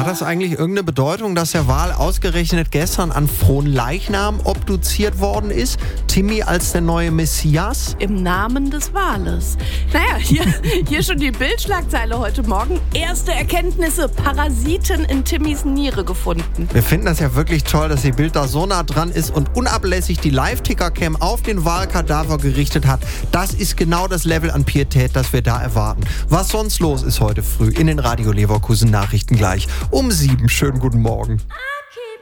Hat das eigentlich irgendeine Bedeutung, dass der Wal ausgerechnet gestern an Fronleichnam obduziert worden ist? Timmy als der neue Messias? Im Namen des Wales. Naja, hier schon die Bildschlagzeile heute Morgen. Erste Erkenntnisse, Parasiten in Timmys Niere gefunden. Wir finden das ja wirklich toll, dass die Bild da so nah dran ist und unablässig die Live-Ticker-Cam auf den Walkadaver gerichtet hat. Das ist genau das Level an Pietät, das wir da erwarten. Was sonst los ist heute früh in den Radio Leverkusen Nachrichten gleich um 7. Schönen guten Morgen.